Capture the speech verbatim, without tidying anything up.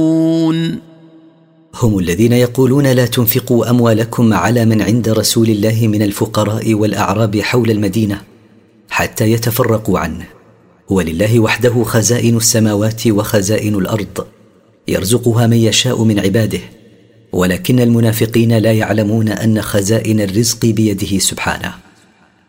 هم الذين يقولون لا تنفقوا أموالكم على من عند رسول الله من الفقراء والأعراب حول المدينة حتى يتفرقوا عنه، ولله وحده خزائن السماوات وخزائن الأرض يرزقها من يشاء من عباده، ولكن المنافقين لا يعلمون أن خزائن الرزق بيده سبحانه.